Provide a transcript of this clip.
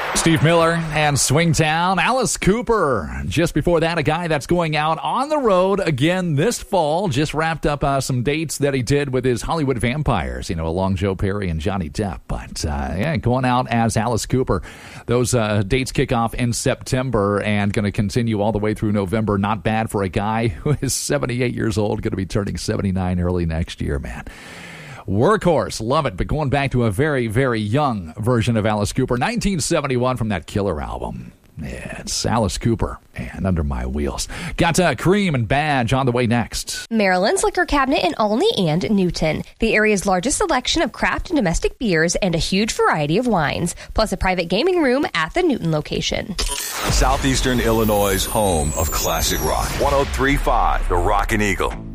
Steve Miller and Swingtown. Alice Cooper. Just before that, a guy that's going out on the road again this fall. Just wrapped up some dates that he did with his Hollywood vampires, along Joe Perry and Johnny Depp. But, going out as Alice Cooper. Those dates kick off in September and going to continue all the way through November. Not bad for a guy who is 78 years old, going to be turning 79 early next year, man. Workhorse, love it, but going back to a very, very young version of Alice Cooper, 1971 from that Killer album. Yeah, it's Alice Cooper and Under My Wheels. Got Cream and Badge on the way next. Maryland's Liquor Cabinet in Olney and Newton. The area's largest selection of craft and domestic beers and a huge variety of wines, plus a private gaming room at the Newton location. Southeastern Illinois' home of classic rock. 103.5 The Rockin' Eagle.